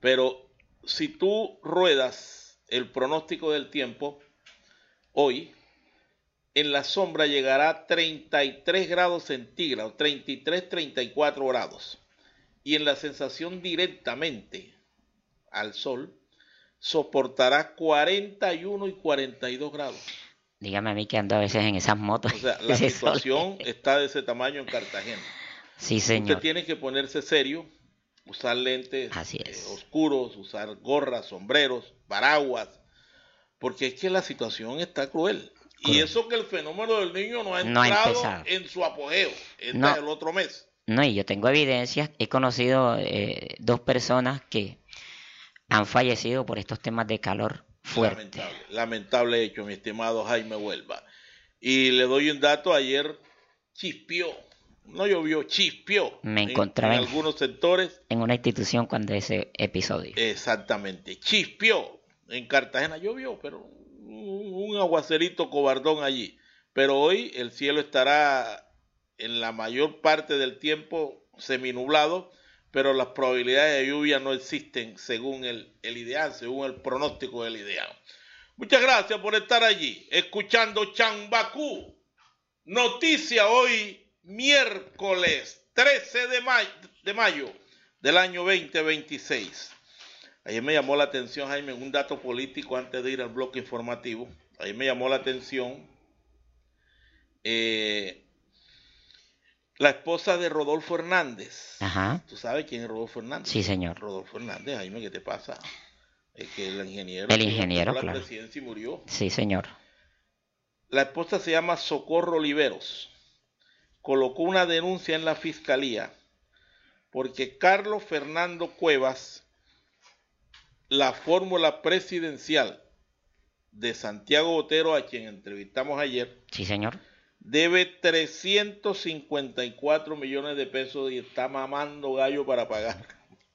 Pero si tú ruedas el pronóstico del tiempo, hoy en la sombra llegará a 33 grados centígrados, 33, 34 grados. Y en la sensación directamente al sol, soportará 41 y 42 grados. Dígame a mí que ando a veces en esas motos. O sea, la situación está de ese tamaño en Cartagena. Sí, señor. Usted tiene que ponerse serio, usar lentes oscuros, usar gorras, sombreros, paraguas, porque es que la situación está cruel. Y eso que el fenómeno del Niño no ha entrado en su apogeo, entra el otro mes. No, y yo tengo evidencias, he conocido 2 personas que han fallecido por estos temas de calor fuerte. Lamentable hecho, mi estimado Jaime Huelva. Y le doy un dato, ayer chispeó, no llovió, chispeó. Me encontraba en algunos sectores. En una institución cuando ese episodio. Exactamente, chispeó. En Cartagena llovió, pero un aguacerito cobardón allí. Pero hoy el cielo estará en la mayor parte del tiempo seminublado, pero las probabilidades de lluvia no existen según el IDEAM, según el pronóstico del IDEAM. Muchas gracias por estar allí, escuchando Chambacú. Noticia hoy, miércoles 13 de mayo del año 2026. Ayer me llamó la atención, Jaime, un dato político antes de ir al bloque informativo. Ayer me llamó la atención la esposa de Rodolfo Hernández. Ajá. ¿Tú sabes quién es Rodolfo Hernández? Sí, señor. Rodolfo Hernández, Jaime, ¿qué te pasa? Es que el ingeniero. El ingeniero, claro. La presidencia y murió. Sí, señor. La esposa se llama Socorro Oliveros. Colocó una denuncia en la fiscalía porque Carlos Fernando Cuevas, la fórmula presidencial de Santiago Botero, a quien entrevistamos ayer. Sí, señor. Debe 354 millones de pesos y está mamando gallo para pagar.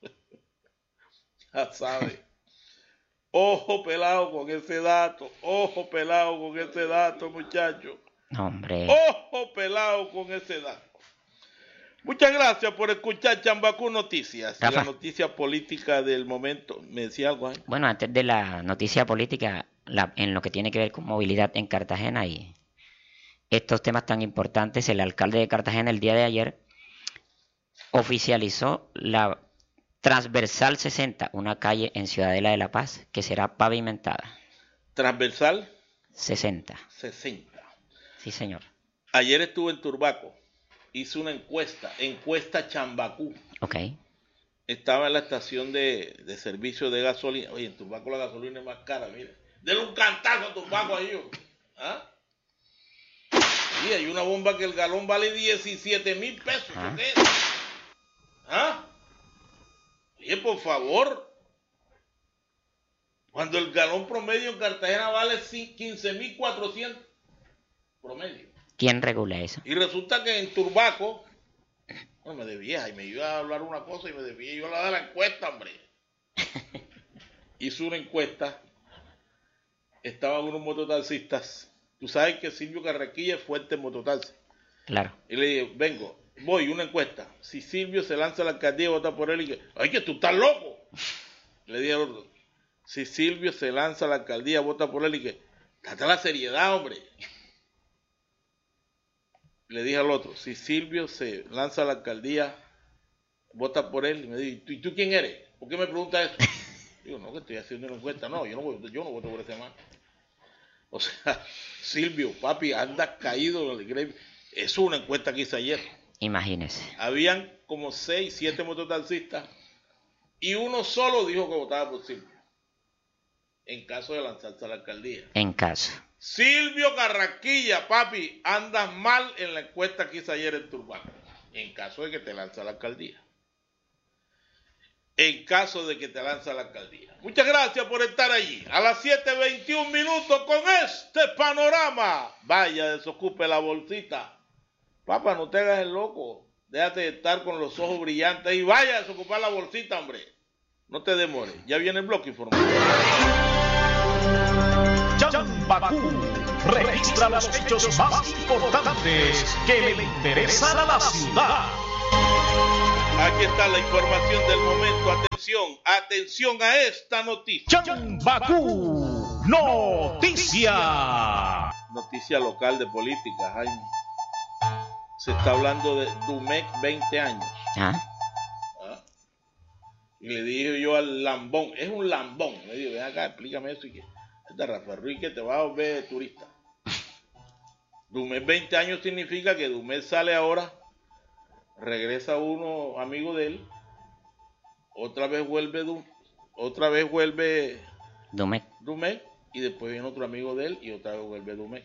Ya sabe. Ojo pelado con ese dato. Ojo pelado con ese dato, muchachos. Hombre. Ojo pelado con ese dato. Muchas gracias por escuchar Chambacú Noticias. La noticia política del momento. ¿Me decía algo ahí? Bueno, antes de la noticia política, en lo que tiene que ver con movilidad en Cartagena y estos temas tan importantes, el alcalde de Cartagena el día de ayer oficializó la Transversal 60, una calle en Ciudadela de La Paz que será pavimentada. Transversal 60. Sí, señor. Ayer estuve en Turbaco, hice una encuesta Chambacú. Ok. Estaba en la estación de servicio de gasolina. Oye, en Turbaco la gasolina es más cara, mire. Denle un cantazo a Turbaco ahí. ¿Ah? Sí, hay una bomba que el galón vale 17,000 pesos. ¿Qué es? ¿Ah? Oye, por favor. Cuando el galón promedio en Cartagena vale 15,400 promedio. ¿Quién regula eso? Y resulta que en Turbaco, no me debía, y me iba a hablar una cosa y me debía yo la de la encuesta, hombre. Hice una encuesta, estaban unos mototaxistas. Tú sabes que Silvio Carraquilla es fuerte en mototaxi. Claro. Y le dije, voy, una encuesta. Si Silvio se lanza a la alcaldía y vota por él, y que, ¡ay, que tú estás loco! Le dije al otro, si Silvio se lanza a la alcaldía, vota por él, y que, date la seriedad, hombre. Le dije al otro, si Silvio se lanza a la alcaldía, vota por él, y me dijo, ¿y tú quién eres? ¿Por qué me preguntas eso? Digo, no, que estoy haciendo una encuesta. No, yo no voto por ese man. O sea, Silvio, papi, andas caído en el gremio. Es una encuesta que hice ayer. Imagínese. Habían como 6, 7 mototaxistas y uno solo dijo que votaba por Silvio. En caso de lanzarse a la alcaldía. En caso. Silvio Carraquilla, papi, andas mal en la encuesta que hice ayer en Turbaco. En caso de que te lance a la alcaldía. En caso de que te lance a la alcaldía. Muchas gracias por estar allí. A las 7:21 con este panorama. Vaya, desocupe la bolsita. Papá, no te hagas el loco. Déjate de estar con los ojos brillantes y vaya a desocupar la bolsita, hombre. No te demores. Ya viene el bloque informativo. Chambacú registra los hechos más importantes que le interesan a la ciudad. Aquí está la información del momento. Atención. atención a esta noticia. Chambacú Noticia. Noticia local de política, Jaime. Se está hablando de Dumec 20 años. Y le dije yo al lambón, es un lambón. Le digo, ven acá, explícame eso. Y que este Rafael Ruiz que te va a volver turista. Dumec 20 años significa que Dumec sale ahora, regresa uno amigo de él, otra vez vuelve Dumec, y después viene otro amigo de él y otra vez vuelve Dumec.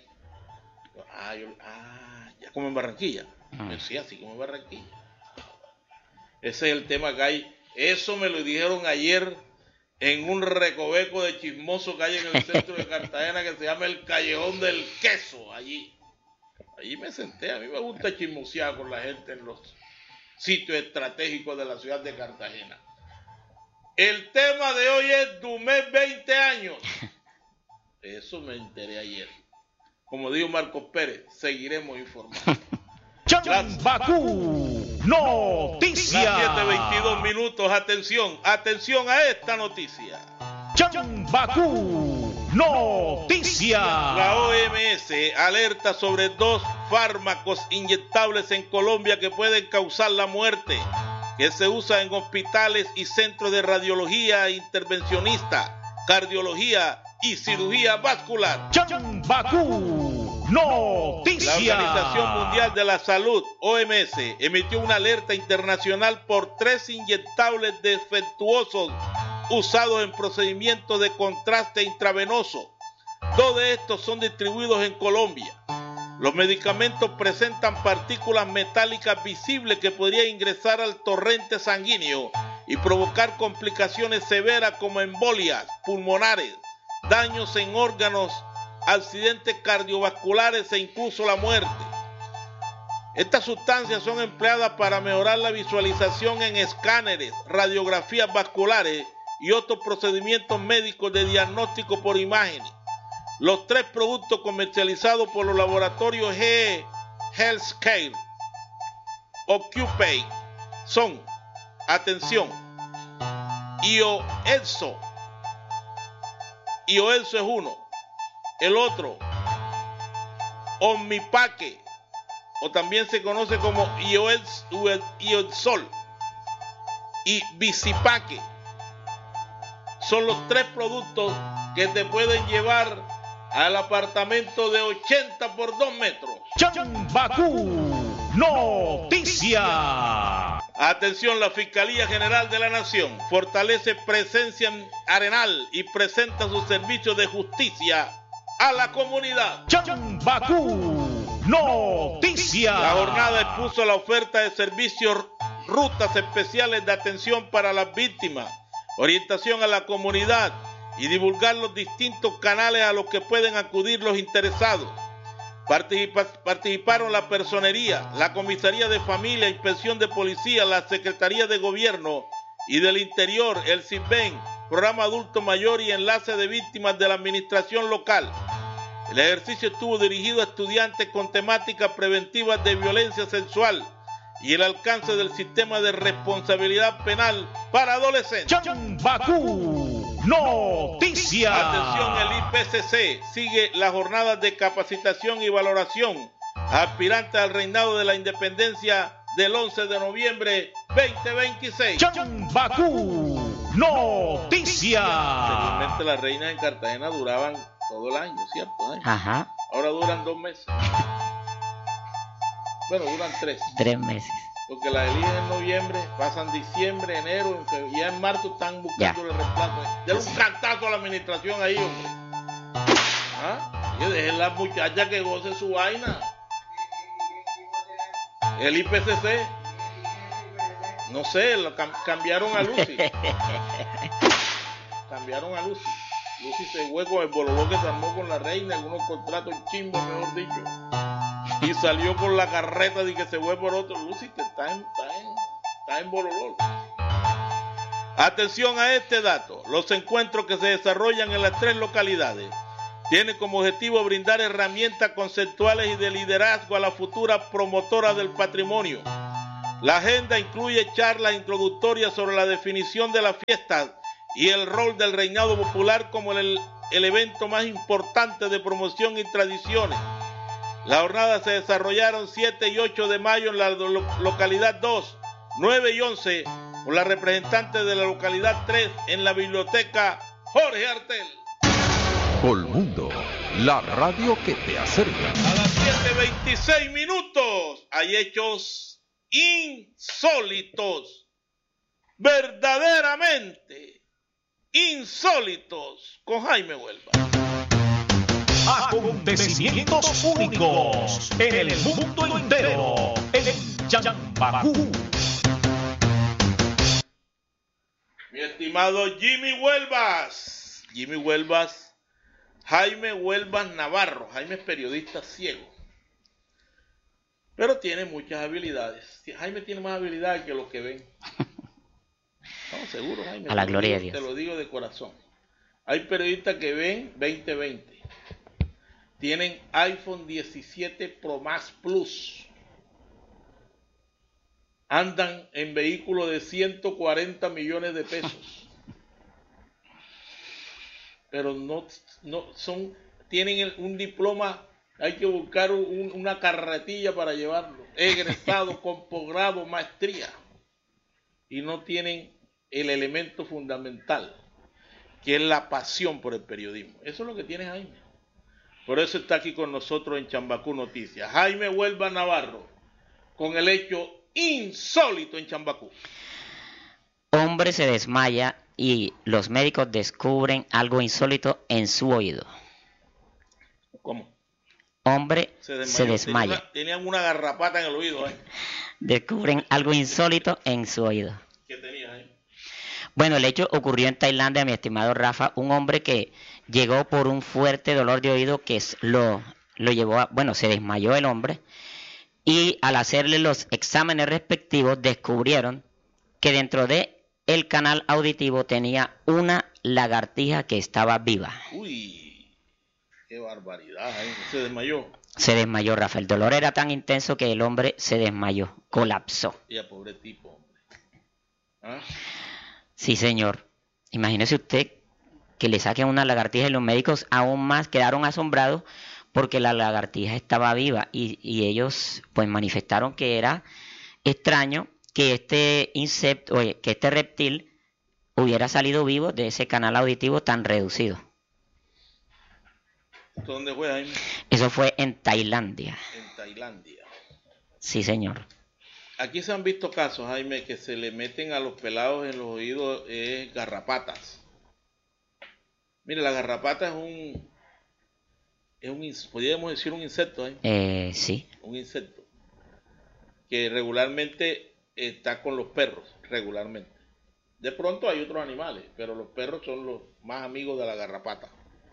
Ya como en Barranquilla. Sí, así como en Barranquilla. Ese es el tema que hay. Eso me lo dijeron ayer en un recoveco de chismoso que hay en el centro de Cartagena que se llama el Callejón del Queso. Allí me senté. A mí me gusta chismosear con la gente en los sitios estratégicos de la ciudad de Cartagena. El tema de hoy es Dumec 20 años. Eso me enteré ayer. Como dijo Marcos Pérez, seguiremos informando. Chambacú Noticia. Las 7:22 minutos. Atención a esta noticia. Chambacú Noticia. La OMS alerta sobre 2 fármacos inyectables en Colombia que pueden causar la muerte, que se usan en hospitales y centros de radiología intervencionista, cardiología y cirugía vascular. Chambacú Noticia. La Organización Mundial de la Salud, OMS, emitió una alerta internacional por 3 inyectables defectuosos usados en procedimientos de contraste intravenoso. 2 de estos son distribuidos en Colombia. Los medicamentos presentan partículas metálicas visibles que podrían ingresar al torrente sanguíneo y provocar complicaciones severas como embolias pulmonares, daños en órganos, accidentes cardiovasculares e incluso la muerte. Estas sustancias son empleadas para mejorar la visualización en escáneres, radiografías vasculares y otros procedimientos médicos de diagnóstico por imágenes. Los 3 productos comercializados por los laboratorios GE Healthcare Occupy son, atención, Ioelso es uno, el otro, Omnipaque, o también se conoce como Ioelsol, y Visipaque. Son los 3 productos que te pueden llevar al apartamento de 80 por 2 metros. Chambacú Noticia. Atención, la Fiscalía General de la Nación fortalece presencia en Arenal y presenta sus servicios de justicia a la comunidad. Chambacú Noticia. La jornada expuso la oferta de servicios, rutas especiales de atención para las víctimas, orientación a la comunidad y divulgar los distintos canales a los que pueden acudir los interesados. Participaron la Personería, la Comisaría de Familia, Inspección de Policía, la Secretaría de Gobierno y del Interior, el CISBEN, Programa Adulto Mayor y Enlace de Víctimas de la Administración Local. El ejercicio estuvo dirigido a estudiantes con temáticas preventivas de violencia sexual y el alcance del sistema de responsabilidad penal para adolescentes. Chambacú Noticia. Atención, el IPCC sigue las jornadas de capacitación y valoración a aspirantes al reinado de la independencia del 11 de noviembre 2026. Chambacú Noticia. Anteriormente las reinas en Cartagena duraban todo el año, ¿cierto? Ajá. Ahora duran 2 meses. Bueno, duran 3. 3 meses. Porque la eligen en noviembre, pasan diciembre, enero, en febrero, y ya en marzo están buscando el reemplazo. Denle un cantazo a la administración ahí, hombre. Que dejen la muchacha que goce su vaina. El IPCC, no sé, cambiaron a Lucy. Cambiaron a Lucy. Lucy se fue con el bololó que se armó con la reina, algunos contratos chimbos, mejor dicho. Y salió por la carreta de que se fue por otro. Lucy, que está en bololó. Atención a este dato. Los encuentros que se desarrollan en las 3 localidades tienen como objetivo brindar herramientas conceptuales y de liderazgo a la futura promotora del patrimonio. La agenda incluye charlas introductorias sobre la definición de la fiesta y el rol del reinado popular como el evento más importante de promoción y tradiciones. Las jornadas se desarrollaron 7 y 8 de mayo en la localidad 2, 9 y 11, con la representante de la localidad 3 en la biblioteca Jorge Artel. Colmundo, la radio que te acerca. A las 7:26 minutos hay hechos insólitos, verdaderamente insólitos, con Jaime Huelva. Acontecimientos únicos en el mundo entero, en Chambacú. Mi estimado Jimmy Huelvas, Jaime Huelvas Navarro. Jaime es periodista ciego, pero tiene muchas habilidades. Jaime tiene más habilidades que los que ven. Estamos seguros, Jaime. A la gloria de Dios. Te lo digo de corazón. Hay periodistas que ven 2020. Tienen iPhone 17 Pro Max Plus. Andan en vehículos de 140 millones de pesos. Pero no son, tienen un diploma, hay que buscar una carretilla para llevarlo. Egresado con posgrado, maestría. Y no tienen el elemento fundamental, que es la pasión por el periodismo. Eso es lo que tiene Jaime. Por eso está aquí con nosotros en Chambacú Noticias. Jaime Huelva Navarro, con el hecho insólito en Chambacú. Hombre se desmaya y los médicos descubren algo insólito en su oído. ¿Cómo? Hombre se desmaya. Tenían una garrapata en el oído. Descubren algo insólito en su oído. ¿Qué tenía ahí? Bueno, el hecho ocurrió en Tailandia, mi estimado Rafa. Un hombre que llegó por un fuerte dolor de oído que lo llevó a... Bueno, se desmayó el hombre. Y al hacerle los exámenes respectivos, descubrieron que dentro de el canal auditivo tenía una lagartija que estaba viva. Uy, qué barbaridad. Se desmayó. Se desmayó, Rafa. El dolor era tan intenso que el hombre se desmayó, colapsó. Y a pobre tipo, hombre. ¿Ah? Sí, señor. Imagínese usted que le saquen una lagartija y los médicos aún más quedaron asombrados porque la lagartija estaba viva y ellos pues manifestaron que era extraño que este insecto, que este reptil hubiera salido vivo de ese canal auditivo tan reducido. ¿Dónde fue, Jaime? Eso fue en Tailandia. En Tailandia. Sí, señor. Aquí se han visto casos, Jaime, que se le meten a los pelados en los oídos garrapatas. Mire, la garrapata podríamos decir un insecto, Jaime. Sí. Un insecto que regularmente está con los perros, regularmente. De pronto hay otros animales, pero los perros son los más amigos de la garrapata.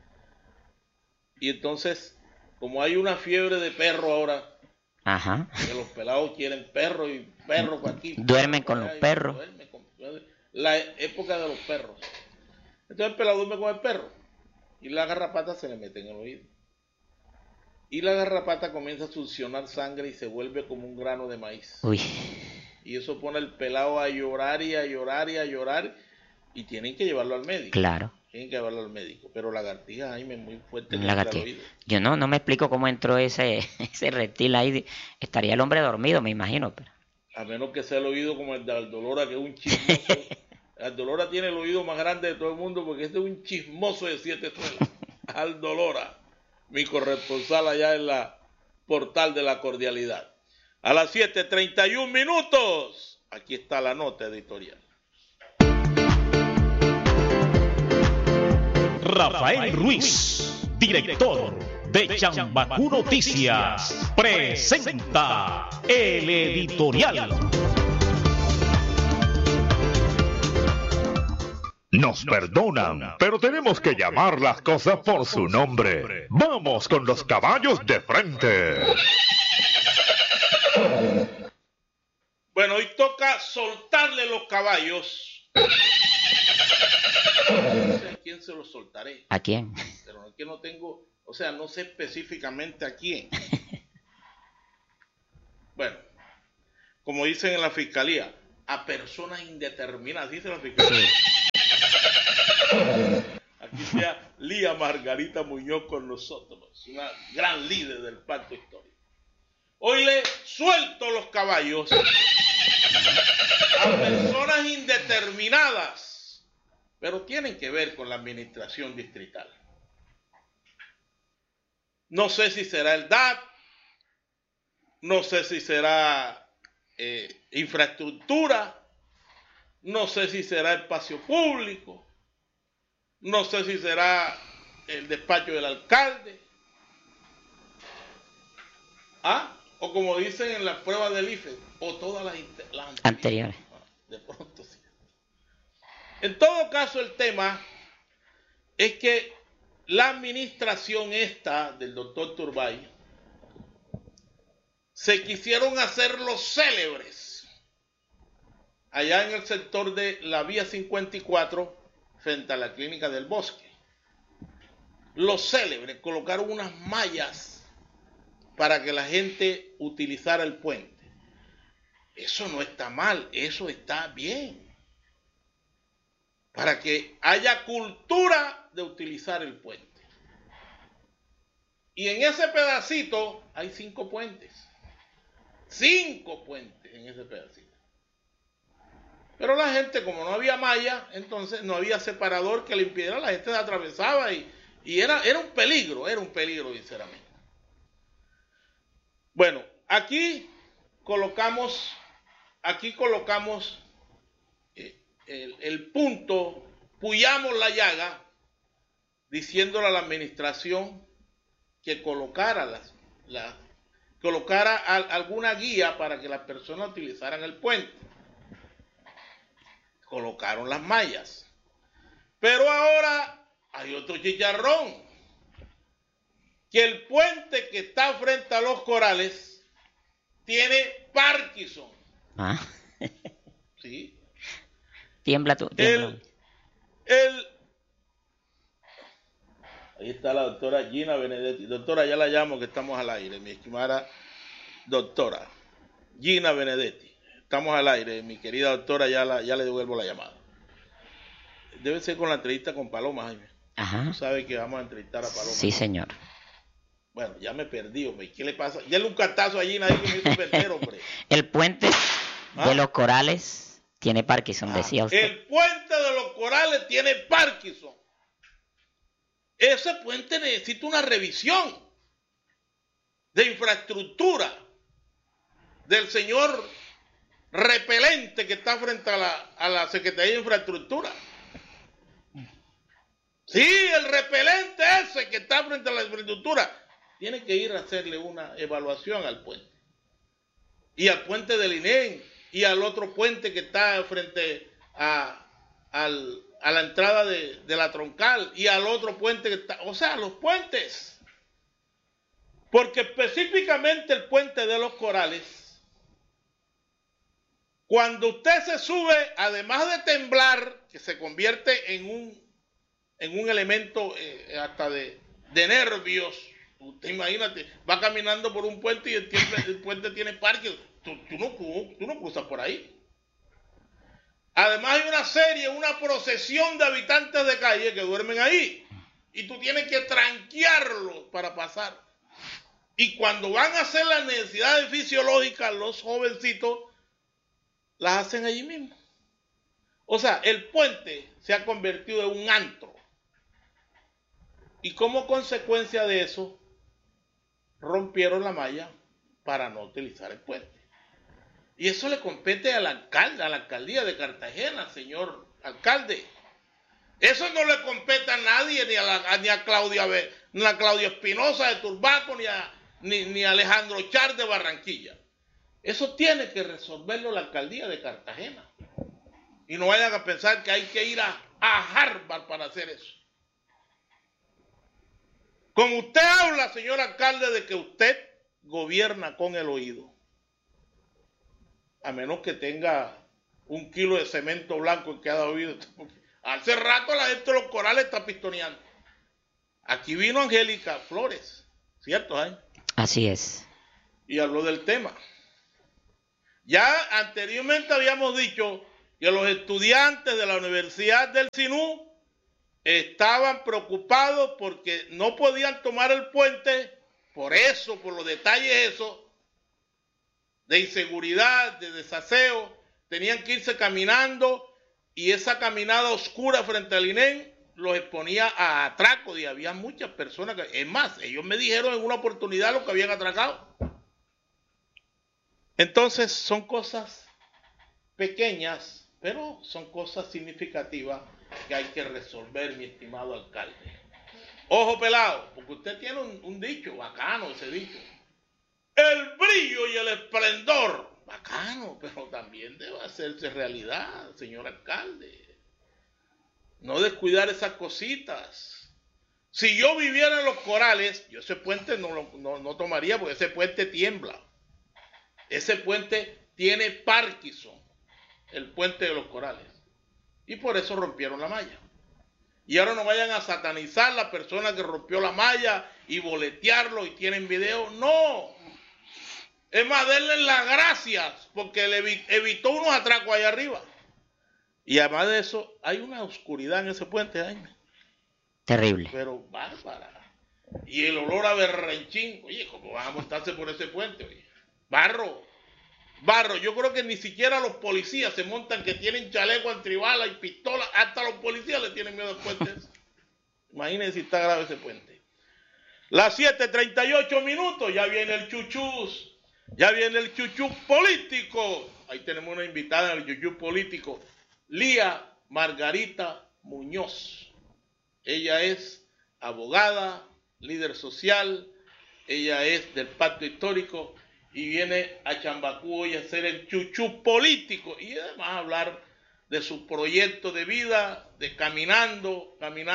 Y entonces, como hay una fiebre de perro ahora, ajá, que los pelados quieren perro y perro por aquí. Duermen con los perros. La época de los perros. Entonces el pelado duerme con el perro y la garrapata se le mete en el oído. Y la garrapata comienza a succionar sangre y se vuelve como un grano de maíz. Uy. Y eso pone al pelado a llorar y a llorar y a llorar y tienen que llevarlo al médico. Claro. Tienen que llevarlo al médico. Pero la lagartija, Jaime, es muy fuerte. Yo no me explico cómo entró ese reptil ahí. Estaría el hombre dormido, me imagino. Pero... A menos que sea el oído como el de Aldolora, que es un chismoso. Aldolora tiene el oído más grande de todo el mundo porque este es un chismoso de 7 suelas. Aldolora, mi corresponsal allá en la Portal de la Cordialidad. A las 7:31 minutos, aquí está la nota editorial. Rafael Ruiz, director de Chambacú Noticias, presenta el editorial. Nos perdonan, pero tenemos que llamar las cosas por su nombre. Vamos con los caballos de frente. Bueno, hoy toca soltarle los caballos. No sé a quién se los soltaré. ¿A quién? Pero es que no tengo, o sea, no sé específicamente a quién. Bueno, como dicen en la fiscalía, a personas indeterminadas, dice la fiscalía. Aquí sea Lía Margarita Muñoz con nosotros, una gran líder del pacto histórico. Hoy le suelto los caballos a personas indeterminadas, pero tienen que ver con la administración distrital. No sé si será el DAT, no sé si será infraestructura, no sé si será espacio público, no sé si será el despacho del alcalde, o como dicen en las pruebas del IFE, o todas las anteriores. De pronto sí. En todo caso, el tema es que la administración esta del doctor Turbay se quisieron hacer los célebres allá en el sector de la vía 54 frente a la clínica del Bosque. Los célebres colocaron unas mallas para que la gente utilizara el puente. Eso no está mal, eso está bien. Para que haya cultura de utilizar el puente. Y en ese pedacito hay 5 puentes. 5 puentes en ese pedacito. Pero la gente, como no había malla, entonces no había separador que le impidiera, la gente se atravesaba y era un peligro, sinceramente. Bueno, aquí colocamos el punto, puyamos la llaga, diciéndole a la administración que colocara alguna guía para que las personas utilizaran el puente. Colocaron las mallas. Pero ahora hay otro chicharrón, que el puente que está frente a Los Corales tiene Parkinson. Sí. Tiembla tú. Ahí está la doctora Gina Benedetti. Doctora, ya la llamo que estamos al aire, mi estimada doctora Gina Benedetti. Estamos al aire, mi querida doctora, ya le devuelvo la llamada. Debe ser con la entrevista con Paloma, Jaime. Ajá. Tú sabes que vamos a entrevistar a Paloma. Sí, señor. Bueno, ya me perdí, hombre. ¿Qué le pasa? Dale un cartazo a Gina ahí que me hizo perder, hombre. El puente de Los Corales tiene Parkinson, decía usted. El puente de Los Corales tiene Parkinson. Ese puente necesita una revisión de infraestructura del señor repelente que está frente a la Secretaría de Infraestructura. Sí, el repelente ese que está frente a la infraestructura tiene que ir a hacerle una evaluación al puente. Y al puente del INEM y al otro puente que está frente a la entrada de la Troncal y al otro puente que está, o sea, los puentes. Porque específicamente el puente de Los Corales, cuando usted se sube, además de temblar, que se convierte en un elemento hasta de nervios, usted imagínate, va caminando por un puente y el puente tiene parque, tú no cruzas por ahí. Además hay una procesión de habitantes de calle que duermen ahí y tú tienes que tranquearlos para pasar. Y cuando van a hacer las necesidades fisiológicas, los jovencitos las hacen allí mismo. O sea, el puente se ha convertido en un antro. Y como consecuencia de eso, rompieron la malla para no utilizar el puente. Y eso le compete al alcalde, a la alcaldía de Cartagena, señor alcalde. Eso no le compete a nadie, ni a Claudia Espinosa de Turbaco, ni a Alejandro Char de Barranquilla. Eso tiene que resolverlo la alcaldía de Cartagena. Y no vayan a pensar que hay que ir a Harvard para hacer eso. Como usted habla, señor alcalde, de que usted gobierna con el oído, a menos que tenga 1 kilo de cemento blanco en cada oído. Hace rato la gente de Los Corales está pistoneando. Aquí vino Angélica Flores, ¿cierto, Jaime? Así es. Y habló del tema. Ya anteriormente habíamos dicho que los estudiantes de la Universidad del Sinú estaban preocupados porque no podían tomar el puente, por los detalles de inseguridad, de desaseo, tenían que irse caminando, y esa caminada oscura frente al INEM los exponía a atracos, y había muchas personas es más, ellos me dijeron en una oportunidad lo que habían atracado. Entonces son cosas pequeñas, pero son cosas significativas que hay que resolver, mi estimado alcalde. Ojo pelado, porque usted tiene un dicho, bacano ese dicho. El brillo y el esplendor, bacano, pero también debe hacerse realidad, señor alcalde. No descuidar esas cositas. Si yo viviera en Los Corales, yo ese puente no tomaría, porque ese puente tiembla. Ese puente tiene Parkinson, el puente de Los Corales. Y por eso rompieron la malla. Y ahora no vayan a satanizar a la persona que rompió la malla y boletearlo y tienen video. No. Es más, denle las gracias porque le evitó unos atracos allá arriba. Y además de eso, hay una oscuridad en ese puente, Jaime. Terrible. Pero bárbara. Y el olor a berrenchín. Oye, ¿cómo van a montarse por ese puente? Oye? Barro. Yo creo que ni siquiera los policías se montan, que tienen chaleco antribala y pistola. Hasta los policías le tienen miedo al puente. Imagínense si está grave ese puente. Las 7:38, ya viene el chuchús. Ya viene el chuchú político. Ahí tenemos una invitada en el chuchú político. Lía Margarita Muñoz. Ella es abogada, líder social. Ella es del Pacto Histórico. Y viene a Chambacú hoy a hacer el chuchú político y además hablar de su proyecto de vida, de caminando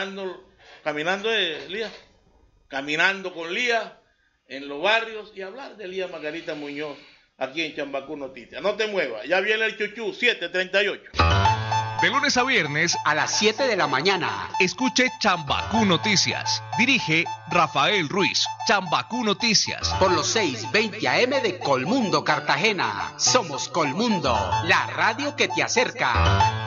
Lía, caminando con Lía en los barrios, y hablar de Lía Margarita Muñoz aquí en Chambacú Noticias. No te muevas, ya viene el chuchú, 7:38. De lunes a viernes a las 7 de la mañana. Escuche Chambacú Noticias. Dirige Rafael Ruiz. Chambacú Noticias. Por los 6:20 AM de Colmundo, Cartagena. Somos Colmundo, la radio que te acerca.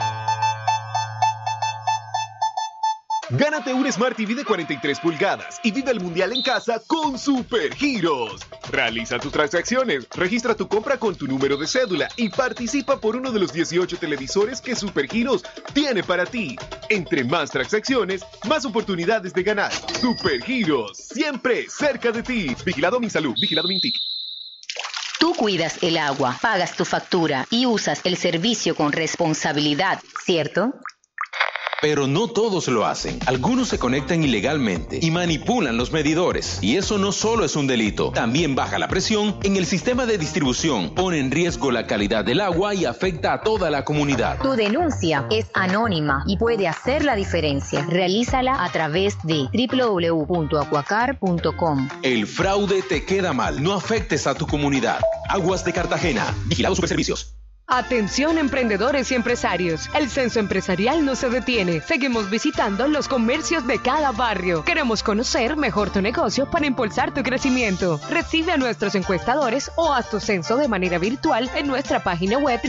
Gánate un Smart TV de 43 pulgadas y vive el mundial en casa con Supergiros. Realiza tus transacciones, registra tu compra con tu número de cédula y participa por uno de los 18 televisores que Supergiros tiene para ti. Entre más transacciones, más oportunidades de ganar. Supergiros, siempre cerca de ti. Vigilado Minsalud, vigilado Mintic. Tú cuidas el agua, pagas tu factura y usas el servicio con responsabilidad, ¿cierto? Pero no todos lo hacen. Algunos se conectan ilegalmente y manipulan los medidores. Y eso no solo es un delito, también baja la presión en el sistema de distribución, pone en riesgo la calidad del agua y afecta a toda la comunidad. Tu denuncia es anónima y puede hacer la diferencia. Realízala a través de www.acuacar.com. El fraude te queda mal. No afectes a tu comunidad. Aguas de Cartagena. Vigilado Superservicios. Atención emprendedores y empresarios, el censo empresarial no se detiene, seguimos visitando los comercios de cada barrio. Queremos conocer mejor tu negocio para impulsar tu crecimiento. Recibe a nuestros encuestadores o haz tu censo de manera virtual en nuestra página web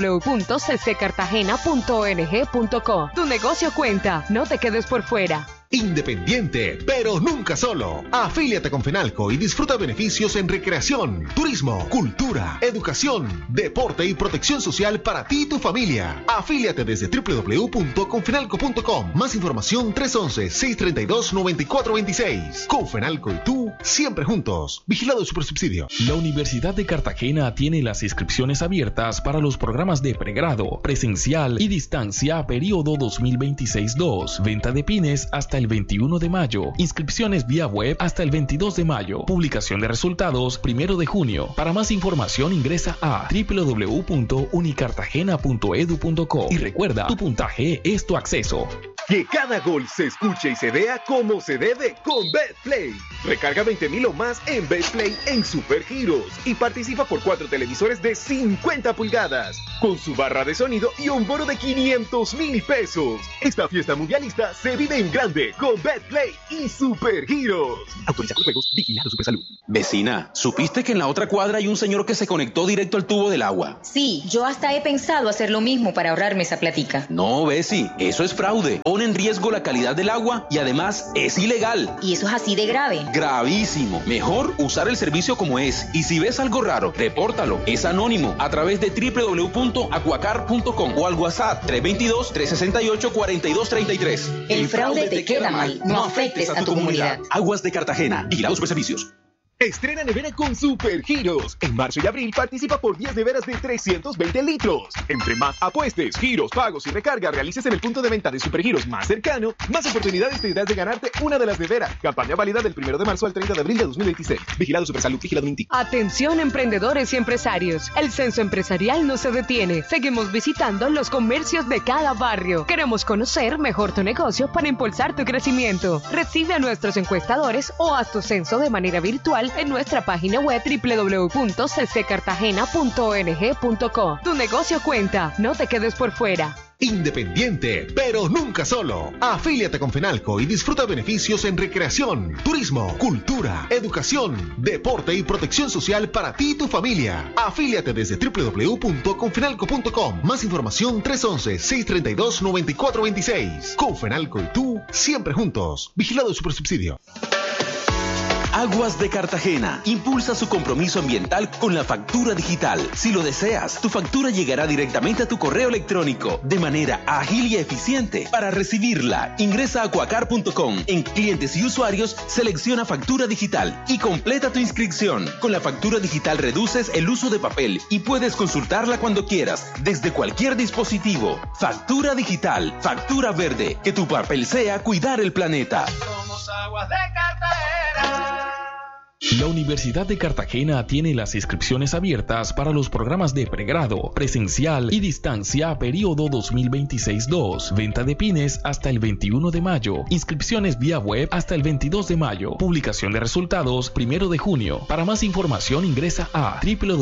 www.cccartagena.ong.co. Tu negocio cuenta, no te quedes por fuera. Independiente, pero nunca solo. Afíliate con Fenalco y disfruta beneficios en recreación, turismo, cultura, educación, deporte y protección social para ti y tu familia. Afíliate desde www.confenalco.com. Más información 311-632-9426. Confenalco y tú, siempre juntos. Vigilado Supersubsidio. La Universidad de Cartagena tiene las inscripciones abiertas para los programas de pregrado, presencial y distancia periodo 2026-2. Venta de pines hasta el 21 de mayo. Inscripciones vía web hasta el 22 de mayo. Publicación de resultados 1 de junio. Para más información ingresa a www.unicartagena.edu.co y recuerda, tu puntaje es tu acceso. Que cada gol se escuche y se vea como se debe con Betplay. Recarga 20,000 o más en Betplay en Supergiros y participa por 4 televisores de 50 pulgadas con su barra de sonido y un bono de 500,000 pesos. Esta fiesta mundialista se vive en grande con Betplay y Supergiros. Autoriza con juegos, vigilado Supersalud. Vecina, ¿supiste que en la otra cuadra hay un señor que se conectó directo al tubo del agua? Sí, yo hasta he pensado hacer lo mismo para ahorrarme esa platica. No, Besi, eso es fraude. Pone en riesgo la calidad del agua y además es ilegal. ¿Y eso es así de grave? Gravísimo. Mejor usar el servicio como es. Y si ves algo raro, repórtalo. Es anónimo a través de www.acuacar.com o al WhatsApp 322-368-4233. El fraude te queda mal. No afectes a tu comunidad. Aguas de Cartagena. Vigilados Superservicios. Estrena nevera con Supergiros. En marzo y abril participa por 10 neveras de 320 litros. Entre más apuestes, giros, pagos y recarga realices en el punto de venta de Supergiros más cercano, más oportunidades tendrás de ganarte una de las neveras. Campaña válida del 1 de marzo al 30 de abril de 2026. Vigilado Supersalud, vigilado Mintic. Atención emprendedores y empresarios. El censo empresarial no se detiene. Seguimos visitando los comercios de cada barrio. Queremos conocer mejor tu negocio para impulsar tu crecimiento. Recibe a nuestros encuestadores o haz tu censo de manera virtual en nuestra página web www.cccartagena.ong.co. Tu negocio cuenta, no te quedes por fuera. Independiente, pero nunca solo. Afíliate con Fenalco y disfruta beneficios en recreación, turismo, cultura, educación, deporte y protección social para ti y tu familia. Afíliate desde www.confenalco.com. Más información 311-632-9426. Con Fenalco y tú, siempre juntos. Vigilado Supersubsidio. Aguas de Cartagena impulsa su compromiso ambiental con la factura digital. Si lo deseas, tu factura llegará directamente a tu correo electrónico de manera ágil y eficiente. Para recibirla, ingresa a acuacar.com. En clientes y usuarios, selecciona factura digital y completa tu inscripción. Con la factura digital reduces el uso de papel y puedes consultarla cuando quieras, desde cualquier dispositivo. Factura digital, factura verde. Que tu papel sea cuidar el planeta. Somos Aguas de Cartagena. La Universidad de Cartagena tiene las inscripciones abiertas para los programas de pregrado, presencial y distancia periodo 2026-2. Venta de pines hasta el 21 de mayo. Inscripciones vía web hasta el 22 de mayo. Publicación de resultados 1 de junio. Para más información ingresa a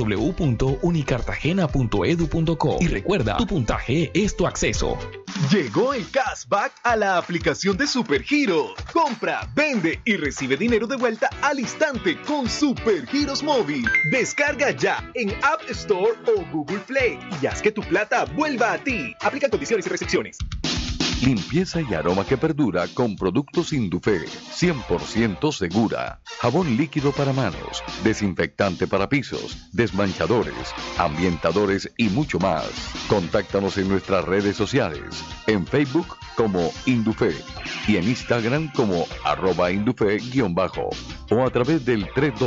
www.unicartagena.edu.co y recuerda, tu puntaje es tu acceso. Llegó el cashback a la aplicación de Supergiros. Compra, vende y recibe dinero de vuelta al instante con Supergiros Móvil. Descarga ya en App Store o Google Play y haz que tu plata vuelva a ti. Aplica condiciones y restricciones. Limpieza y aroma que perdura con productos Indufé, 100% segura. Jabón líquido para manos, desinfectante para pisos, desmanchadores, ambientadores y mucho más. Contáctanos en nuestras redes sociales, en Facebook como Indufé y en Instagram como @Indufé_ o a través del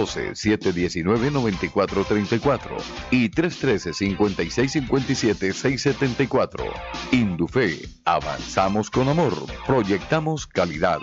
312-719-9434 y 313-5657-674. Indufé, avanzamos con amor, proyectamos calidad.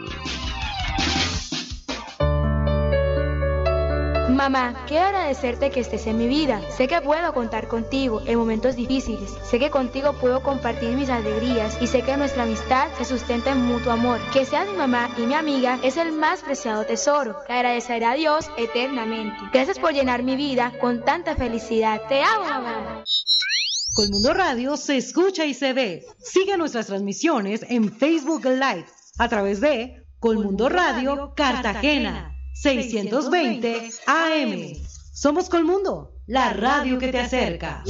Mamá, quiero agradecerte que estés en mi vida. Sé que puedo contar contigo en momentos difíciles. Sé que contigo puedo compartir mis alegrías y sé que nuestra amistad se sustenta en mutuo amor. Que seas mi mamá y mi amiga es el más preciado tesoro. Te agradeceré a Dios eternamente. Gracias por llenar mi vida con tanta felicidad. Te amo, mamá. Colmundo Radio se escucha y se ve. Sigue nuestras transmisiones en Facebook Live a través de Colmundo Radio Cartagena 620 AM. Somos Colmundo, la radio que te acerca.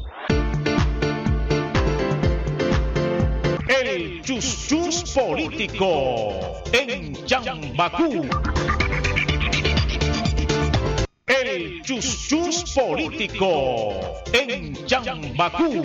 El Chus Chus político en Chambacú. El Chus Chus político en Chambacú.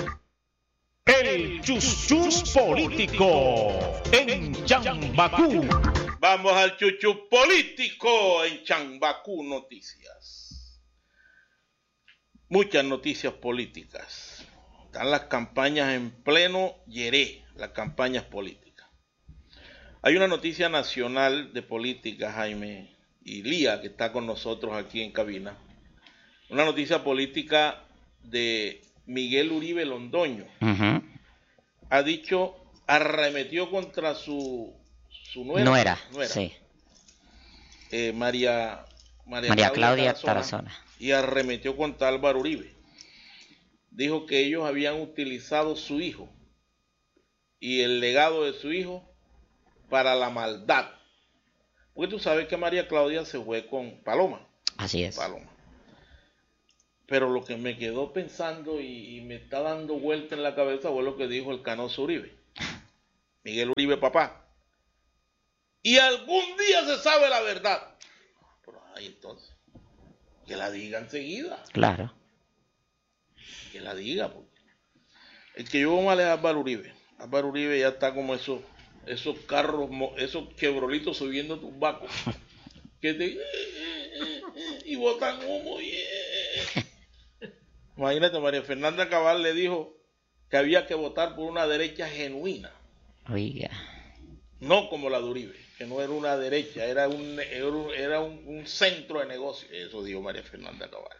El Chus Chus político en Chambacú. Vamos al chuchu político en Chambacú Noticias. Muchas noticias políticas. Están las campañas en pleno yeré, las campañas políticas. Hay una noticia nacional de política, Jaime y Lía, que está con nosotros aquí en cabina. Una noticia política de Miguel Uribe Londoño. Uh-huh. Ha dicho arremetió contra su nuera, sí. María Claudia Tarazona, y arremetió contra Álvaro Uribe. Dijo que ellos habían utilizado su hijo y el legado de su hijo para la maldad. Porque tú sabes que María Claudia se fue con Paloma. Así es. Paloma. Pero lo que me quedó pensando y me está dando vuelta en la cabeza fue lo que dijo el Canoso Uribe. Miguel Uribe, papá. Y algún día se sabe la verdad. Pero ahí entonces, que la diga enseguida. Claro. Que la diga. Porque el que yo mal es Álvaro Uribe. Álvaro Uribe ya está como esos carros, esos chevrolitos subiendo tumbacos. Que te... y botan humo. Imagínate, María Fernanda Cabal le dijo que había que votar por una derecha genuina. Oiga. No como la de Uribe, que no era una derecha, era un centro de negocio. Eso dijo María Fernanda Cabal.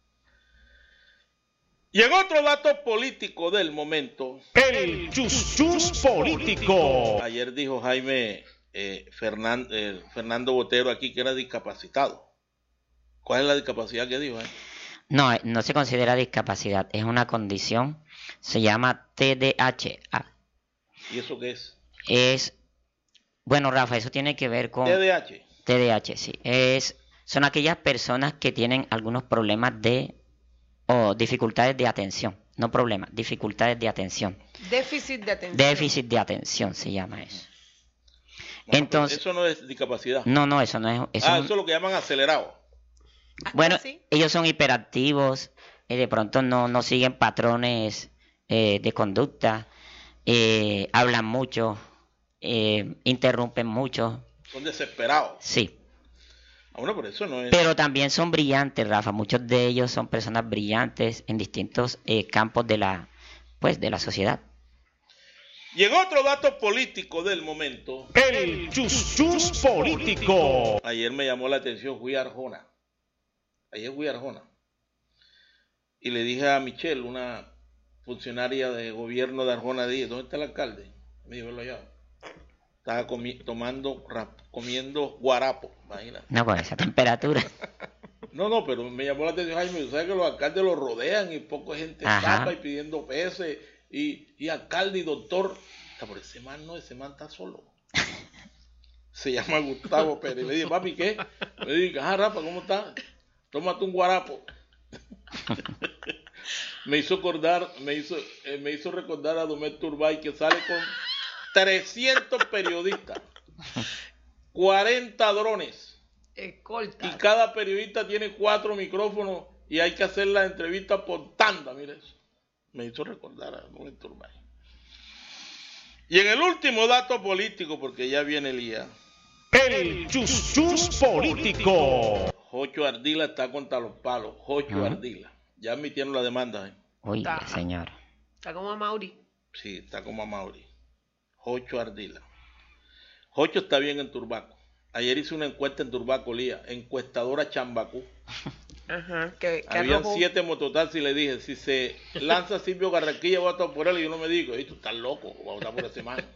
Y en otro dato político del momento, el chus político. Ayer dijo Jaime Fernando Botero aquí que era discapacitado. ¿Cuál es la discapacidad que dijo? No, no se considera discapacidad, es una condición, se llama TDAH. ¿Y eso qué es? Bueno, Rafa, eso tiene que ver con... TDAH, sí. Son aquellas personas que tienen algunos problemas o dificultades de atención. No problemas, dificultades de atención. Déficit de atención. Déficit de atención se llama eso. No, entonces, eso no es discapacidad. No, eso no es... Eso es lo que llaman acelerado. Bueno, ellos son hiperactivos, de pronto no siguen patrones de conducta, hablan mucho, interrumpen mucho. Son desesperados. Sí. Bueno, por eso no es... Pero también son brillantes, Rafa. Muchos de ellos son personas brillantes en distintos campos de la sociedad. Y en otro dato político del momento, el chus político. Ayer me llamó la atención, fui a Arjona. Y le dije a Michelle, una funcionaria de gobierno de Arjona, dije, ¿dónde está el alcalde? Me dijo, allá. Estaba comiendo guarapo, imagínate. No, con esa temperatura. No, pero me llamó la atención, Jaime, ¿sabes que los alcaldes los rodean y poca gente tapa y pidiendo peces? Y alcalde y doctor, por ese man está solo. Se llama Gustavo Pérez. Le dije, papi, ¿qué? Me dije, Rafa, ¿cómo estás? Tómate un guarapo. me hizo recordar a Domé Turbay, que sale con 300 periodistas, 40 drones, escolta, y cada periodista tiene 4 micrófonos y hay que hacer la entrevista por tanda. Mire eso. Me hizo recordar a Domé Turbay. Y en el último dato político, porque ya viene el día, el chus político. Jocho Ardila está contra los palos. Jocho Ardila. Ya admitieron la demanda. Oiga, señor. Está como a Mauri. Sí, está como a Mauri. Jocho Ardila. Jocho está bien en Turbaco. Ayer hice una encuesta en Turbaco, Lía. Encuestadora Chambacú. Ajá. Habían 7 mototaxis y le dije, si se lanza Silvio Garraquilla, voy a votar por él. Y yo no me digo, tú estás loco, voy a votar por ese man.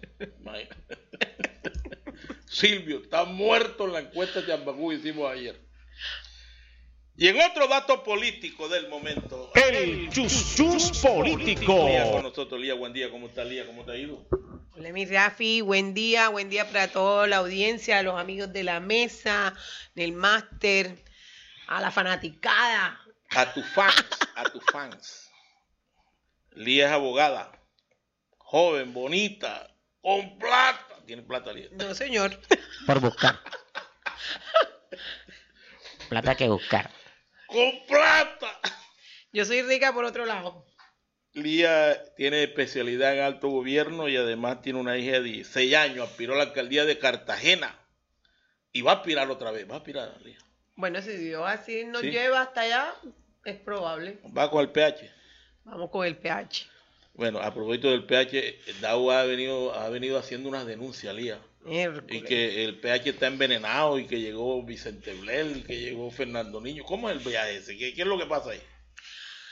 Silvio está muerto en la encuesta de Chambacú que hicimos ayer. Y en otro dato político del momento, el chus político. Lía con nosotros. Lía, buen día. ¿Cómo está, Lía? ¿Cómo te ha ido? Hola, mi Rafi, buen día para toda la audiencia, a los amigos de la mesa, del máster, a la fanaticada. A tus fans. Lía es abogada, joven, bonita, con plata. ¿Tiene plata, Lía? No, señor. Por buscar. Plata que buscar. ¡Con plata! Yo soy rica por otro lado. Lía tiene especialidad en alto gobierno y además tiene una hija de 16 años. Aspiró a la alcaldía de Cartagena. Y va a aspirar otra vez. Va a aspirar, Lía. Bueno, si Dios así nos lleva hasta allá, es probable. ¿Va con el PH? Vamos con el PH. Bueno, a propósito del PH, DAO ha venido haciendo unas denuncias, Lía. Y que el PH está envenenado y que llegó Vicente Blel y que llegó Fernando Niño. ¿Cómo es el viaje ese? ¿Qué es lo que pasa ahí?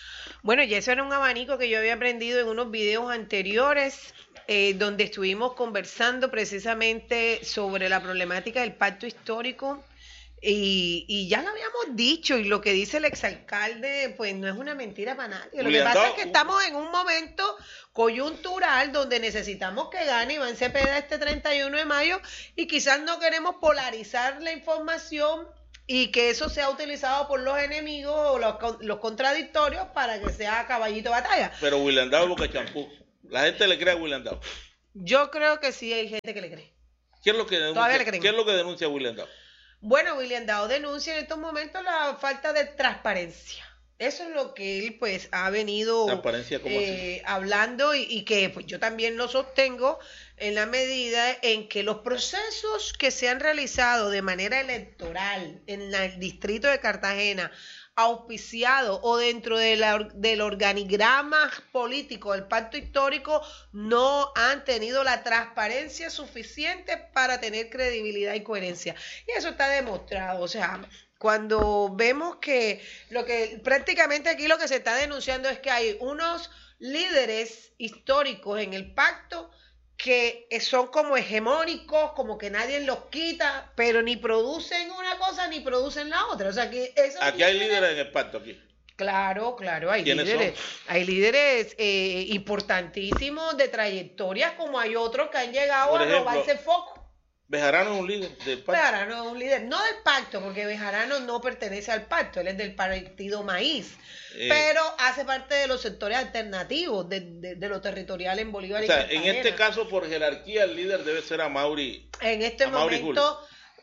Bueno, y eso era un abanico que yo había aprendido en unos videos anteriores, donde estuvimos conversando precisamente sobre la problemática del pacto histórico. Y ya lo habíamos dicho, y lo que dice el exalcalde, pues no es una mentira para nadie. Lo que pasa es que estamos en un momento coyuntural donde necesitamos que gane Iván Cepeda este 31 de mayo, y quizás no queremos polarizar la información y que eso sea utilizado por los enemigos o los contradictorios para que sea caballito de batalla. Pero William Dao es boca champú. La gente le cree a William Dao. Yo creo que sí hay gente que le cree. ¿Qué es lo que denuncia William Dao? Bueno, William Dao denuncia en estos momentos la falta de transparencia. Eso es lo que él pues ha venido hablando y que pues yo también lo sostengo en la medida en que los procesos que se han realizado de manera electoral en el distrito de Cartagena, auspiciado o dentro del organigrama político del pacto histórico, no han tenido la transparencia suficiente para tener credibilidad y coherencia. Y eso está demostrado. O sea, cuando vemos que prácticamente aquí lo que se está denunciando es que hay unos líderes históricos en el pacto que son como hegemónicos, como que nadie los quita, pero ni producen una cosa ni producen la otra. O sea que aquí hay líderes en el pacto aquí. Claro, hay líderes. Hay líderes importantísimos de trayectorias, como hay otros que han llegado a robarse foco. Bejarano es un líder del pacto. Bejarano es un líder, no del pacto, porque Bejarano no pertenece al pacto, él es del partido Maíz, pero hace parte de los sectores alternativos de lo territorial en Bolívar. O sea, en este caso, por jerarquía, el líder debe ser Amaury. En este momento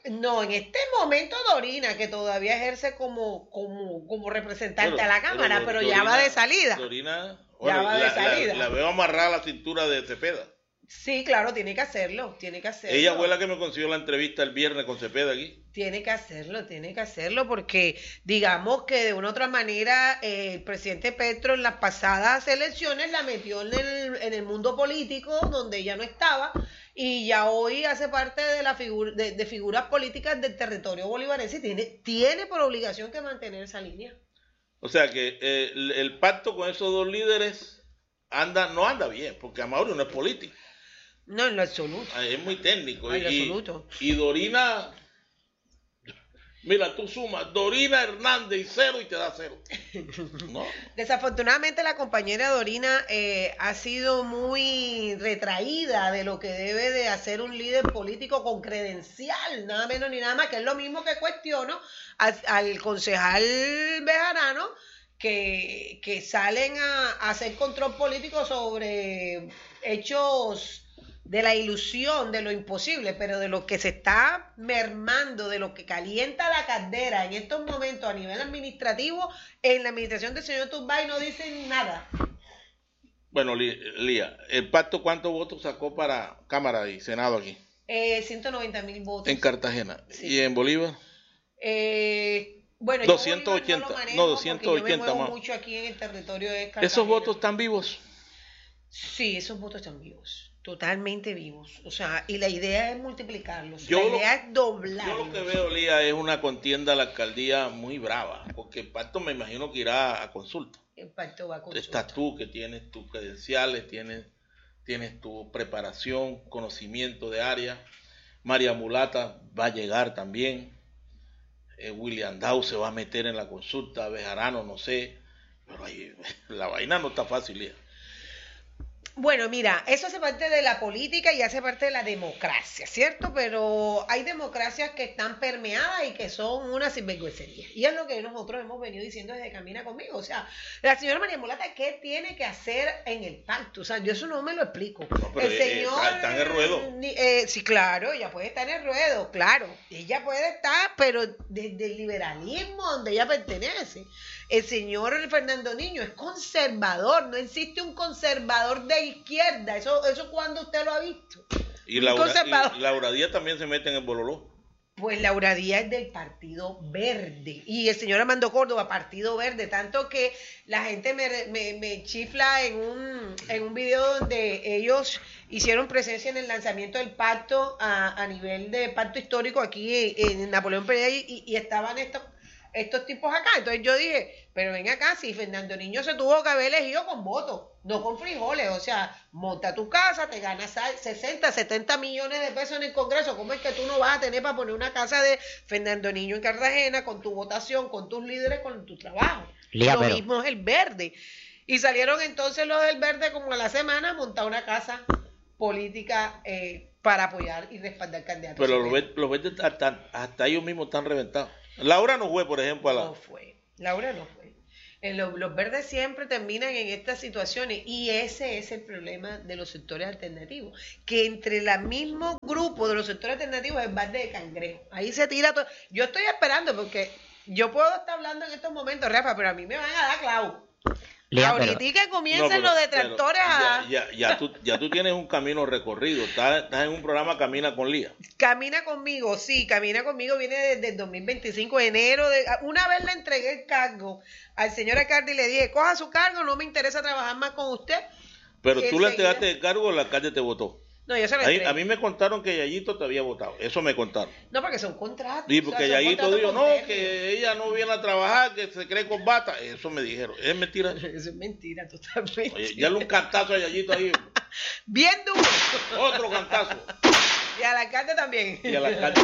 Dorina, que todavía ejerce como representante a la Cámara, pero Dorina, ya va de salida. Dorina, la veo amarrada a la cintura de Cepeda. Sí, claro, tiene que hacerlo. Ella fue la que me consiguió la entrevista el viernes con Cepeda aquí. Tiene que hacerlo porque digamos que de una u otra manera el presidente Petro en las pasadas elecciones la metió en el mundo político donde ella no estaba, y ya hoy hace parte de la de figuras políticas del territorio bolivarense y tiene por obligación que mantener esa línea. O sea que el pacto con esos dos líderes no anda bien, porque Amaury no es político. No, en lo absoluto. Es muy técnico. En lo absoluto. Y Dorina, mira, tú sumas Dorina Hernández y 0 y te da 0. ¿No? Desafortunadamente la compañera Dorina ha sido muy retraída de lo que debe de hacer un líder político con credencial, nada menos ni nada más, que es lo mismo que cuestiono al concejal Bejarano, que salen a hacer control político sobre hechos de la ilusión, de lo imposible, pero de lo que se está mermando, de lo que calienta la caldera en estos momentos a nivel administrativo, en la administración del señor Turbay no dicen nada. Bueno, Lía, ¿el pacto cuántos votos sacó para Cámara y Senado aquí? 190,000 votos. En Cartagena. Sí. ¿Y en Bolívar? Bueno, 280, yo 280 me muevo más. mucho aquí en el territorio de Cartagena. ¿Esos votos están vivos? Sí, esos votos están vivos. Totalmente vivos. O sea, y la idea es multiplicarlos. La idea es doblarlos. Yo lo que veo, Lía, es una contienda a la alcaldía muy brava, porque el pacto me imagino que irá a consulta. El pacto va a consulta. Estás tú, que tienes tus credenciales, tienes tu preparación, conocimiento de área. María Mulata va a llegar también. William Dao se va a meter en la consulta. Bejarano, no sé. Pero ahí, la vaina no está fácil, Lía. Bueno, mira, eso hace parte de la política y hace parte de la democracia, ¿cierto? Pero hay democracias que están permeadas y que son una sinvergüencería. Y es lo que nosotros hemos venido diciendo desde Camina Conmigo. O sea, la señora María Mulata, ¿qué tiene que hacer en el pacto? O sea, yo eso no me lo explico. No, pero el señor está en el ruedo. Sí, claro, ella puede estar en el ruedo, claro. Ella puede estar, pero desde el liberalismo donde ella pertenece. El señor Fernando Niño es conservador, no existe un conservador de izquierda, eso cuando usted lo ha visto. Y Laura Díaz también se mete en el bololó. Pues Laura Díaz es del Partido Verde y el señor Armando Córdoba, Partido Verde, tanto que la gente me chifla en un video donde ellos hicieron presencia en el lanzamiento del pacto a nivel de pacto histórico aquí en Napoleón Pereira y estaban estos estos tipos acá. Entonces yo dije, pero ven acá, si Fernando Niño se tuvo que haber elegido con votos, no con frijoles, o sea, monta tu casa, te ganas 60, 70 millones de pesos en el Congreso, ¿cómo es que tú no vas a tener para poner una casa de Fernando Niño en Cartagena con tu votación, con tus líderes, con tu trabajo? Lo mismo es el Verde. Y salieron entonces los del Verde como a la semana a montar una casa política para apoyar y respaldar candidatos. Pero los Verdes hasta ellos mismos están reventados. Laura no fue, por ejemplo, Laura no fue. Los Verdes siempre terminan en estas situaciones y ese es el problema de los sectores alternativos, que entre el mismo grupo de los sectores alternativos es balde de cangrejo. Ahí se tira todo. Yo estoy esperando porque yo puedo estar hablando en estos momentos, Rafa, pero a mí me van a dar clavo. Ahorita que comiencen los detractores ya tú tienes un camino recorrido. Estás en un programa Camina con Lía. Camina conmigo, sí, Camina conmigo viene desde el 2025 de enero. Una vez le entregué el cargo al señor alcalde y le dije, coja su cargo, no me interesa trabajar más con usted. Pero tú le entregaste el cargo, el alcalde te votó. No, yo se lo entregué. A mí me contaron que Yayito te había votado. Eso me contaron. No, porque son contratos. Sí, porque Yayito dijo, no, que ella no viene a trabajar, que se cree con bata. Eso me dijeron. ¿Es mentira? Eso es mentira, totalmente. Oye, ya un cantazo a Yayito ahí. Bien duro. Otro cantazo. Y al alcalde también. Y al alcalde.